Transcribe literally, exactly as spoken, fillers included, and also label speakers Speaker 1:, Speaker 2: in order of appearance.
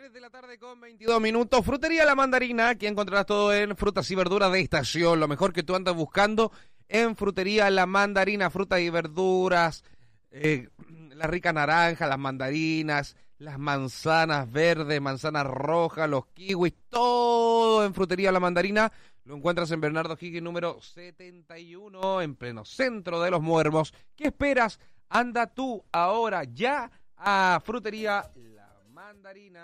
Speaker 1: tres de la tarde con veintidós minutos. Frutería La Mandarina, aquí encontrarás todo en frutas y verduras de estación. Lo mejor que tú andas buscando en Frutería La Mandarina. Frutas y verduras, eh, la rica naranja, las mandarinas, las manzanas verdes, manzanas rojas, los kiwis, todo en Frutería La Mandarina. Lo encuentras en Bernardo Higgins número setenta y uno, en pleno centro de Los Muermos. ¿Qué esperas? Anda tú ahora ya a Frutería La Mandarina.